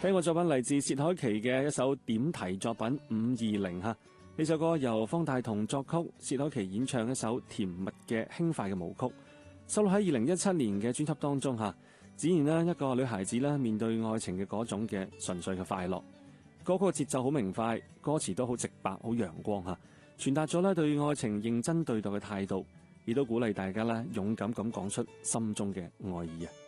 聽過作品嚟自薛凱琪嘅一首點題作品520吓，呢首歌由方大同作曲，薛凱琪演唱一首甜蜜嘅輕快嘅舞曲，收錄喺2017年嘅專輯當中吓，展現啦一個女孩子啦面對愛情嘅嗰種嘅純粹嘅快樂。歌曲嘅節奏好明快，歌詞都好直白好陽光吓，傳達咗咧對愛情認真對待嘅態度，亦都鼓勵大家咧勇敢咁講出心中嘅愛意啊！